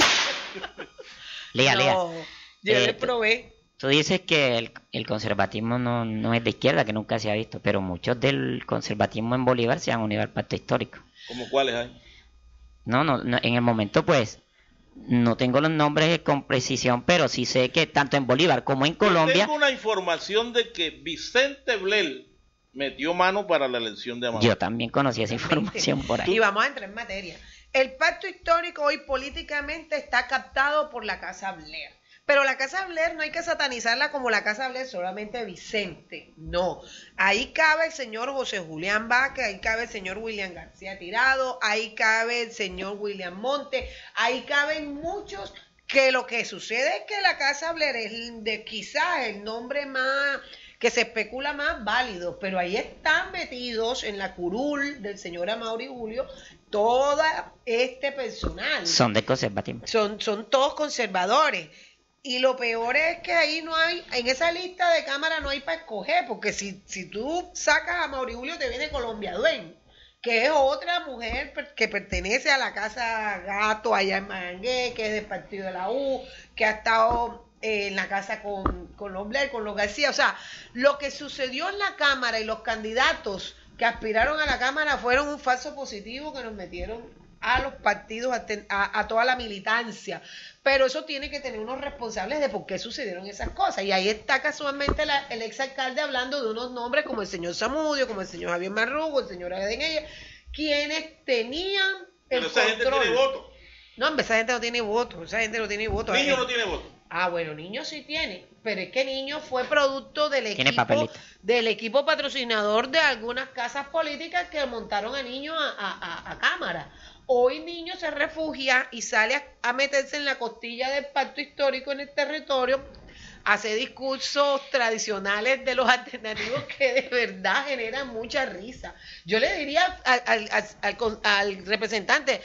Lía. Yo le probé. Tú dices que el conservatismo no es de izquierda, que nunca se ha visto, pero muchos del conservatismo en Bolívar se han unido al pacto histórico. ¿Cómo cuáles hay? No, en el momento pues no tengo los nombres con precisión, pero sí sé que tanto en Bolívar como en Colombia... Tengo una información de que Vicente Blel metió mano para la elección de Amador. Yo también conocí esa información por ahí. Y vamos a entrar en materia. El pacto histórico hoy políticamente está captado por la Casa Blair. Pero la Casa Blair no hay que satanizarla como la Casa Blair solamente Vicente, no. Ahí cabe el señor José Julián Vázquez, ahí cabe el señor William García Tirado, ahí cabe el señor William Monte, ahí caben muchos, que lo que sucede es que la Casa Blair es quizás el nombre más, que se especula más válido, pero ahí están metidos en la curul del señor Amaury Julio todo este personal. Son de conservatismo. Son todos conservadores. Y lo peor es que ahí no hay, en esa lista de cámara no hay para escoger, porque si tú sacas a Amaury Julio te viene Colombia Duen, que es otra mujer que pertenece a la Casa Gato allá en Mangué, que es del partido de la U, que ha estado en la casa con los Blair, con los García. O sea, lo que sucedió en la Cámara y los candidatos que aspiraron a la Cámara fueron un falso positivo que nos metieron a los partidos, a toda la militancia. Pero eso tiene que tener unos responsables de por qué sucedieron esas cosas. Y ahí está casualmente el exalcalde hablando de unos nombres como el señor Zamudio, como el señor Javier Marrugo, el señor Adenella, quienes tenían el control. Pero esa gente tiene voto. No, esa gente no tiene voto. Esa gente no tiene voto. Niño no tiene voto. Ah, bueno, Niño sí tiene, pero es que Niño fue producto del equipo patrocinador de algunas casas políticas que montaron a Niño a Cámara. Hoy Niño se refugia y sale a meterse en la costilla del pacto histórico en el territorio, hace discursos tradicionales de los alternativos que de verdad generan mucha risa. Yo le diría al representante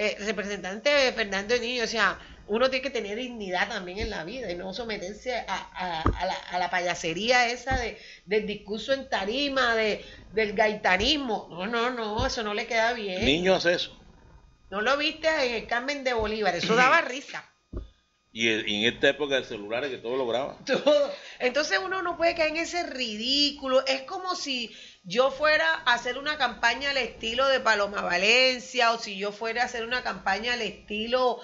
Fernando Niño, o sea, uno tiene que tener dignidad también en la vida y no someterse a la payasería esa del discurso en tarima, del gaitanismo. No, eso no le queda bien. Niño hace eso. ¿No lo viste en el Carmen de Bolívar? Eso daba risa. Y en esta época de celulares que todo lo graba. Todo. Entonces uno no puede caer en ese ridículo. Es como si yo fuera a hacer una campaña al estilo de Paloma Valencia, o si yo fuera a hacer una campaña al estilo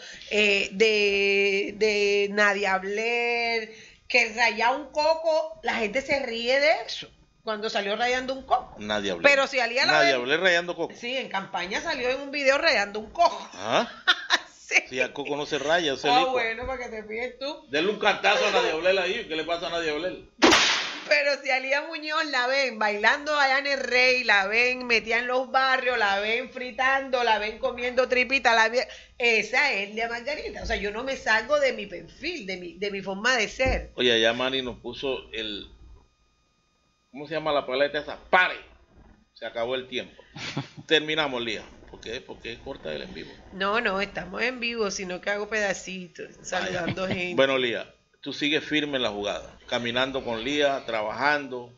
de Nadia Blair, que rayaba un coco, la gente se ríe de eso. Cuando salió rayando un coco. Nadia Blair. Pero si salía Nadia Blair rayando coco. Sí, en campaña salió en un video rayando un coco. ¿Ah? Sí. Si el coco no se raya, se licua. Bueno, para que te fijes tú. Denle un cantazo a Nadia Blair ahí. ¿Qué le pasa a Nadia Blair? Pero si Alía Muñoz la ven bailando allá en el Rey, la ven metida en los barrios, la ven fritando, la ven comiendo tripita, esa es de Margarita. O sea, yo no me salgo de mi perfil, de mi forma de ser. Oye, allá Manny nos puso ¿cómo se llama la paleta esa? ¡Pare! Se acabó el tiempo. Terminamos, Lía. ¿Por qué? Porque es corta el en vivo. No, estamos en vivo, sino que hago pedacitos, saludando gente. Bueno, Lía, tú sigues firme en la jugada, caminando con Lía, trabajando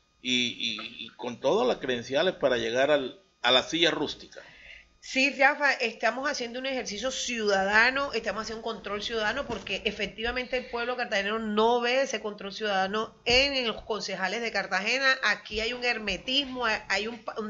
y con todas las credenciales para llegar a la silla rústica. Sí, Rafa, estamos haciendo un ejercicio ciudadano, estamos haciendo un control ciudadano porque efectivamente el pueblo cartagenero no ve ese control ciudadano en los concejales de Cartagena. Aquí hay un hermetismo, hay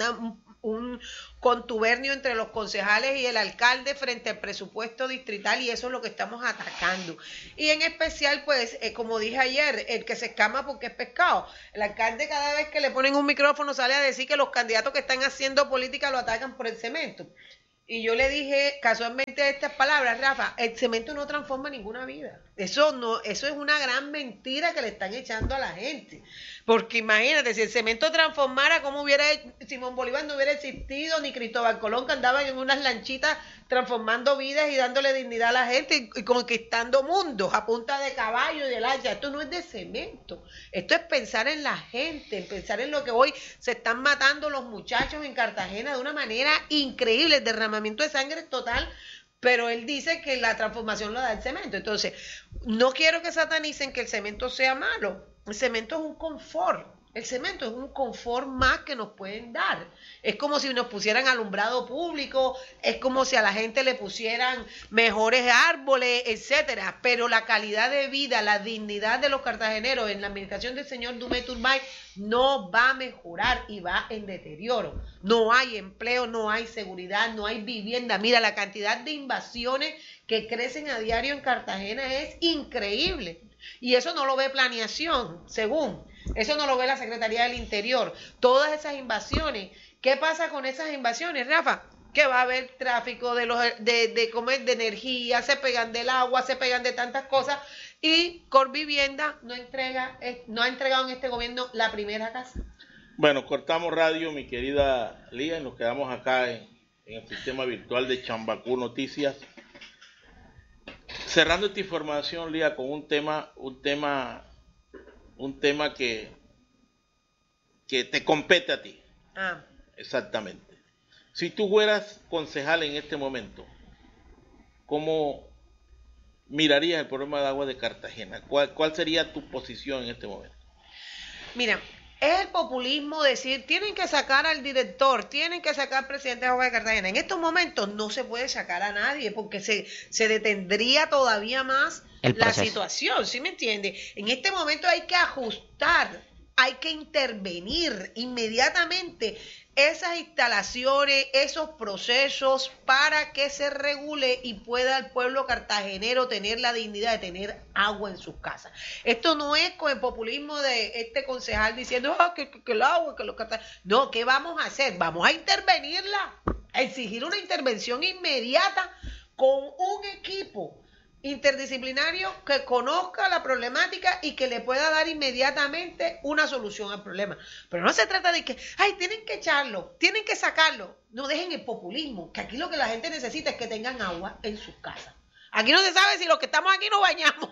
un contubernio entre los concejales y el alcalde frente al presupuesto distrital, y eso es lo que estamos atacando. Y en especial, pues, como dije ayer, el que se escama porque es pescado. El alcalde, cada vez que le ponen un micrófono, sale a decir que los candidatos que están haciendo política lo atacan por el cemento. Y yo le dije casualmente estas palabras, Rafa, el cemento no transforma ninguna vida. Eso es una gran mentira que le están echando a la gente. Porque imagínate, si el cemento transformara, ¿cómo hubiera Simón Bolívar? No hubiera existido, ni Cristóbal Colón, que andaban en unas lanchitas transformando vidas y dándole dignidad a la gente y conquistando mundos a punta de caballo y de lancha. Esto no es de cemento. Esto es pensar en la gente, pensar en lo que hoy se están matando los muchachos en Cartagena de una manera increíble. El derramamiento de sangre es total. Pero él dice que la transformación lo da el cemento. Entonces, no quiero que satanicen que el cemento sea malo. El cemento es un confort. El cemento es un confort más que nos pueden dar. Es como si nos pusieran alumbrado público, es como si a la gente le pusieran mejores árboles, etcétera. Pero la calidad de vida, la dignidad de los cartageneros en la administración del señor Dumé Turbay no va a mejorar y va en deterioro. No hay empleo, no hay seguridad, no hay vivienda. Mira, la cantidad de invasiones que crecen a diario en Cartagena es increíble. Y eso no lo ve planeación, según. Eso no lo ve la Secretaría del Interior. Todas esas invasiones. ¿Qué pasa con esas invasiones, Rafa? Que va a haber tráfico de energía, se pegan del agua, se pegan de tantas cosas. Y Corvivienda no ha entregado en este gobierno la primera casa. Bueno, cortamos radio, mi querida Lía, y nos quedamos acá en el sistema virtual de Chambacú Noticias. Cerrando esta información, Lía, con un tema que te compete a ti. Exactamente. Si tú fueras concejal en este momento, ¿cómo mirarías el problema de agua de Cartagena? ¿Cuál sería tu posición en este momento? Mira, es el populismo decir, tienen que sacar al director, tienen que sacar al presidente de Agua de Cartagena. En estos momentos no se puede sacar a nadie porque se detendría todavía más la situación, ¿sí me entiende? En este momento hay que ajustar, hay que intervenir inmediatamente esas instalaciones, esos procesos para que se regule y pueda el pueblo cartagenero tener la dignidad de tener agua en sus casas. Esto no es con el populismo de este concejal diciendo que el agua, que los cartageneros. No, ¿qué vamos a hacer? Vamos a intervenirla, a exigir una intervención inmediata con un equipo interdisciplinario que conozca la problemática y que le pueda dar inmediatamente una solución al problema. Pero no se trata de que, tienen que echarlo, tienen que sacarlo. No dejen el populismo, que aquí lo que la gente necesita es que tengan agua en sus casas. Aquí no se sabe si los que estamos aquí nos bañamos.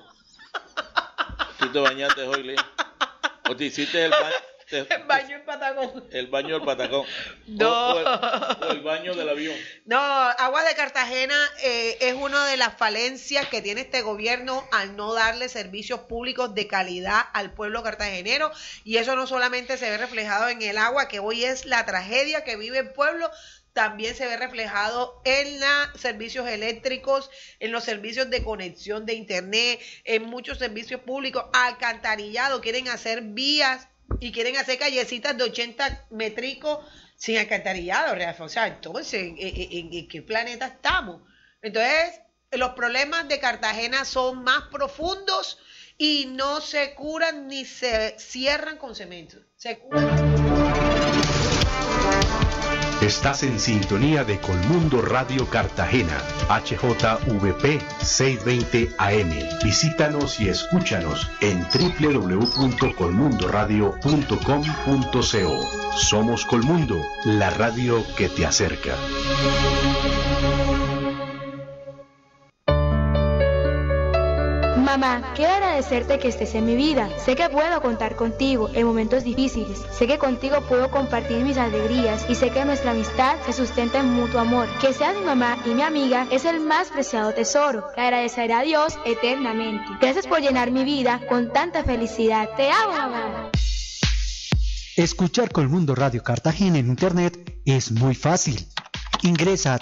¿Tú te bañaste hoy, Lea? ¿O te hiciste el baño? El baño en Patacón. El baño del Patacón. No. O el baño del avión. No, Aguas de Cartagena es una de las falencias que tiene este gobierno al no darle servicios públicos de calidad al pueblo cartagenero, y eso no solamente se ve reflejado en el agua, que hoy es la tragedia que vive el pueblo, también se ve reflejado en los servicios eléctricos, en los servicios de conexión de internet, en muchos servicios públicos, alcantarillado, quieren hacer vías y quieren hacer callecitas de 80 métricos sin alcantarillado, Rafa. O sea, entonces, ¿en qué planeta estamos? Entonces, los problemas de Cartagena son más profundos y no se curan ni se cierran con cemento. Se curan. Estás en sintonía de Colmundo Radio Cartagena, HJVP 620 AM. Visítanos y escúchanos en www.colmundoradio.com.co. Somos Colmundo, la radio que te acerca. Mamá, quiero agradecerte que estés en mi vida. Sé que puedo contar contigo en momentos difíciles. Sé que contigo puedo compartir mis alegrías y sé que nuestra amistad se sustenta en mutuo amor. Que seas mi mamá y mi amiga es el más preciado tesoro. Le agradeceré a Dios eternamente. Gracias por llenar mi vida con tanta felicidad. Te amo, mamá. Escuchar Colmundo Radio Cartagena en internet es muy fácil. Ingresa a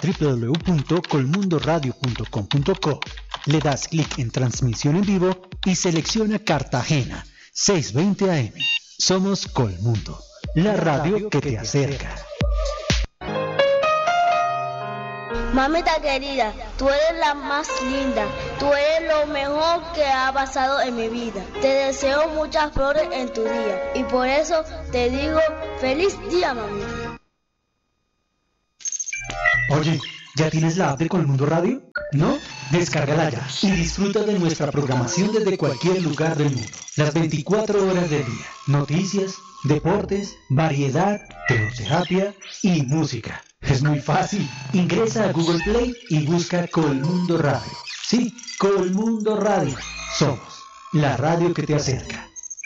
www.colmundoradio.com.co, le das clic en transmisión en vivo y selecciona Cartagena 620 AM. Somos Colmundo, la radio que te acerca. Mamita querida, tú eres la más linda, tú eres lo mejor que ha pasado en mi vida. Te deseo muchas flores en tu día y por eso te digo feliz día, mami. Oye, ¿ya tienes la app de Colmundo Radio? ¿No? Descárgala ya y disfruta de nuestra programación desde cualquier lugar del mundo. Las 24 horas del día. Noticias, deportes, variedad, teoterapia y música. Es muy fácil. Ingresa a Google Play y busca Colmundo Radio. Sí, Colmundo Radio. Somos la radio que te acerca.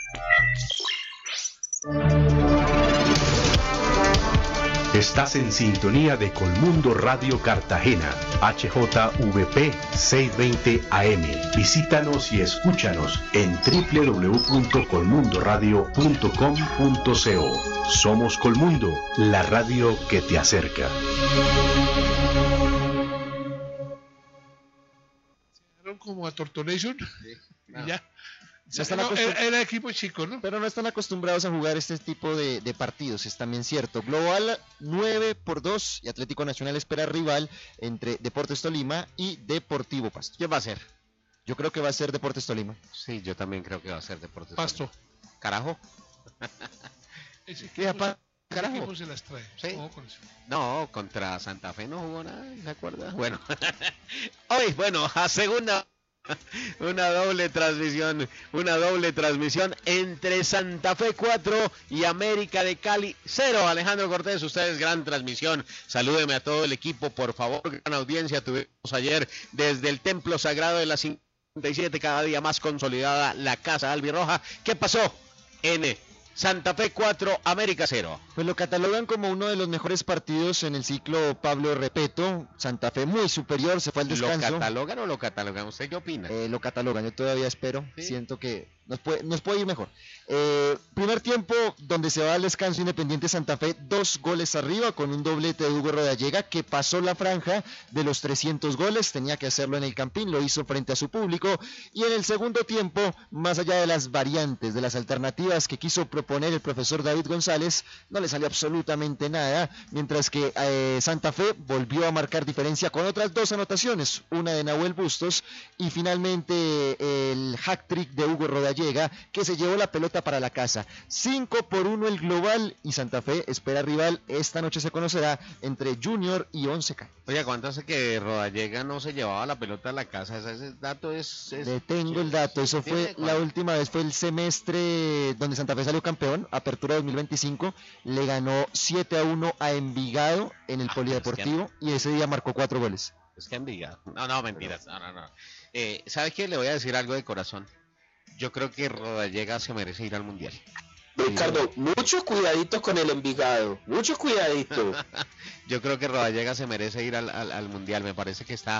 Estás en sintonía de Colmundo Radio Cartagena, HJVP 620 AM. Visítanos y escúchanos en www.colmundoradio.com.co. Somos Colmundo, la radio que te acerca. Como a Tortonation. Y ya. Era equipo chico, ¿no? Pero no están acostumbrados a jugar este tipo de partidos, es también cierto. Global 9-2 y Atlético Nacional espera rival entre Deportes Tolima y Deportivo Pasto. ¿Quién va a ser? Yo creo que va a ser Deportes Tolima. Sí, yo también creo que va a ser Deportes Pasto. Tolima. Carajo. Carajo. Se las trae. ¿Sí? No, contra Santa Fe no jugó nada, ¿se acuerda? Bueno. Hoy, a segunda. Una doble transmisión entre Santa Fe 4 y América de Cali 0. Alejandro Cortés, ustedes gran transmisión. Salúdeme a todo el equipo, por favor. Gran audiencia tuvimos ayer desde el Templo Sagrado de la 57, cada día más consolidada la Casa Albirroja. ¿Qué pasó en Santa Fe 4, América 0? Pues lo catalogan como uno de los mejores partidos en el ciclo Pablo Repeto. Santa Fe muy superior, se fue al descanso. ¿Lo catalogan o lo catalogan? ¿Usted qué opina? Lo catalogan, yo todavía espero. ¿Sí? Siento que nos puede ir mejor. Primer tiempo donde se va al descanso Independiente Santa Fe, 2 goles arriba con un doblete de Hugo Rodallega que pasó la franja de los 300 goles, tenía que hacerlo en el Campín, lo hizo frente a su público. Y en el segundo tiempo, más allá de las variantes, de las alternativas que quiso proponer el profesor David González, no le salió absolutamente nada, mientras que Santa Fe volvió a marcar diferencia con otras 2 anotaciones, una de Nahuel Bustos y finalmente el hat-trick de Hugo Rodallega, que se llevó la pelota para la casa. 5-1 el global y Santa Fe espera rival. Esta noche se conocerá entre Junior y Once Caldas. Oye, ¿cuánto hace que Rodallega no se llevaba la pelota a la casa? Ese dato es... Le tengo el dato, eso fue la última vez, fue el semestre donde Santa Fe salió campeón, apertura 2025, le ganó 7-1 a Envigado en el Polideportivo y ese día marcó 4 goles. Es que Envigado, no, mentiras, no. ¿Sabes qué? Le voy a decir algo de corazón. Yo creo que Rodallega se merece ir al Mundial. Ricardo, muchos cuidaditos con el Envigado, muchos cuidaditos. Yo creo que Rodallega se merece ir al Mundial, me parece que está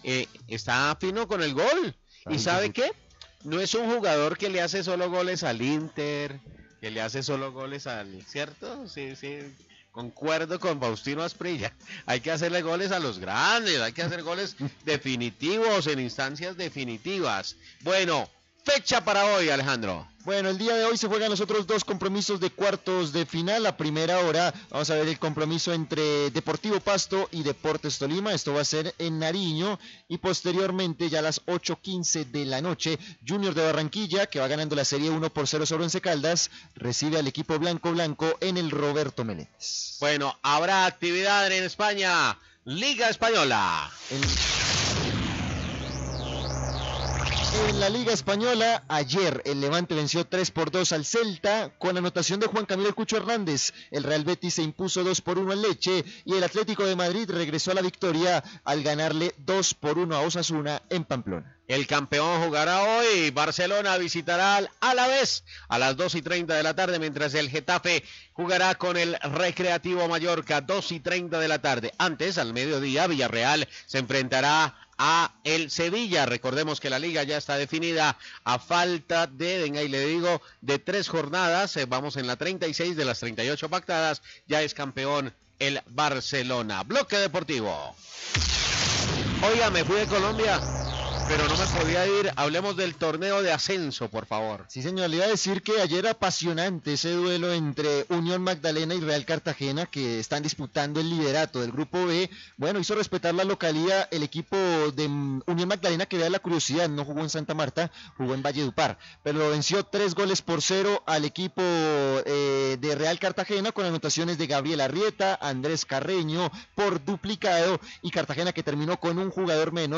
fino con el gol. ¿Y sabe qué? No es un jugador que le hace solo goles al Inter, que le hace solo goles al... ¿Cierto? Sí, concuerdo con Faustino Asprilla. Hay que hacerle goles a los grandes, hay que hacer goles definitivos en instancias definitivas. Bueno, fecha para hoy, Alejandro. Bueno, el día de hoy se juegan los otros 2 compromisos de cuartos de final. A primera hora vamos a ver el compromiso entre Deportivo Pasto y Deportes Tolima. Esto va a ser en Nariño. Y posteriormente, ya a las 8:15 de la noche, Junior de Barranquilla, que va ganando la serie 1-0 sobre Once Caldas, recibe al equipo blanco en el Roberto Meléndez. Bueno, habrá actividad en España. Liga Española. El En la Liga Española, ayer el Levante venció 3-2 al Celta con anotación de Juan Camilo El Cucho Hernández. El Real Betis se impuso 2-1 al Lecce y el Atlético de Madrid regresó a la victoria al ganarle 2-1 a Osasuna en Pamplona. El campeón jugará hoy. Barcelona visitará al Alavés a las 2:30 de la tarde, mientras el Getafe jugará con el Recreativo Mallorca, 2:30 de la tarde. Antes, al mediodía, Villarreal se enfrentará a el Sevilla. Recordemos que la liga ya está definida a falta de, venga y le digo, de 3 jornadas. Vamos en la 36 de las 38 pactadas. Ya es campeón el Barcelona. Bloque Deportivo. Oiga, me fui de Colombia, pero no me podía ir. Hablemos del torneo de ascenso, por favor. Sí, señor, le iba a decir que ayer apasionante ese duelo entre Unión Magdalena y Real Cartagena, que están disputando el liderato del Grupo B. Bueno, hizo respetar la localía el equipo de Unión Magdalena, que vea la curiosidad, no jugó en Santa Marta, jugó en Valledupar, pero lo venció 3-0 al equipo de Real Cartagena, con anotaciones de Gabriel Arrieta, Andrés Carreño por duplicado, y Cartagena, que terminó con un jugador menos,